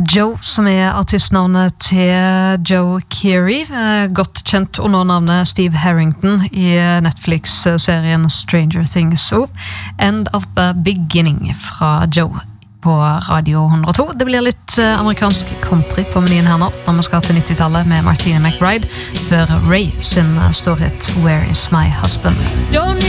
Joe, som artistnavnet til Joe Keery, godt kjent under navnet Steve Harrington I Netflix-serien Stranger Things og End of the Beginning fra Joe på Radio 102. Det blir litt amerikansk country på menyen her nå, når vi skal til 90-tallet med Martina McBride, før Ray sin storhet Where is my husband?